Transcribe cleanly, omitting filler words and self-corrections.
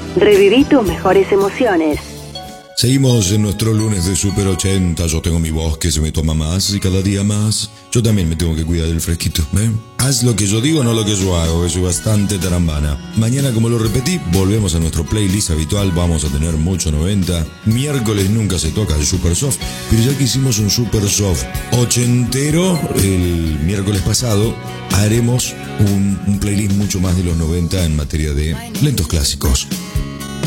Reviví tus mejores emociones. Seguimos en nuestro lunes de Super 80. Yo tengo mi voz que se me toma más y cada día más. Yo también me tengo que cuidar del fresquito, ¿eh? Haz lo que yo digo, no lo que yo hago, que soy bastante tarambana. Mañana, como lo repetí, volvemos a nuestro playlist habitual. Vamos a tener mucho 90. Miércoles nunca se toca el Super Soft, pero ya que hicimos un Super Soft ochentero el miércoles pasado, haremos un playlist mucho más de los 90 en materia de lentos clásicos.